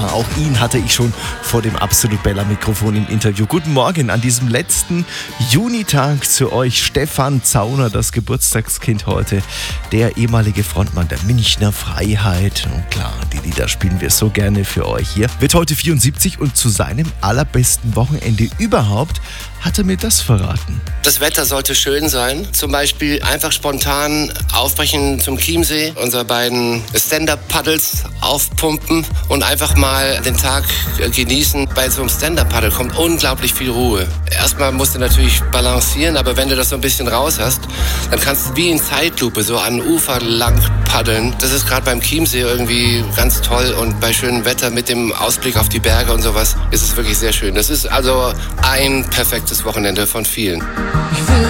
Ja, auch ihn hatte ich schon vor dem Absolut Bella Mikrofon im Interview. Guten Morgen an diesem letzten Junitag zu euch. Stefan Zauner, das Geburtstagskind heute, der ehemalige Frontmann der Münchner Freiheit. Und klar, die Lieder spielen wir so gerne für euch hier. Wird heute 74 und zu seinem allerbesten Wochenende überhaupt hat er mir das verraten. Das Wetter sollte schön sein. Zum Beispiel einfach spontan aufbrechen zum Chiemsee, unsere beiden Stand-Up-Paddles aufpumpen und einfach mal den Tag genießen. Bei so einem Stand-Up-Paddle kommt unglaublich viel Ruhe. Erstmal musst du natürlich balancieren, aber wenn du das so ein bisschen raus hast, dann kannst du wie in Zeitlupe so an Ufer lang paddeln. Das ist gerade beim Chiemsee irgendwie ganz toll und bei schönem Wetter mit dem Ausblick auf die Berge und sowas ist es wirklich sehr schön. Das ist also ein perfektes Wochenende von vielen.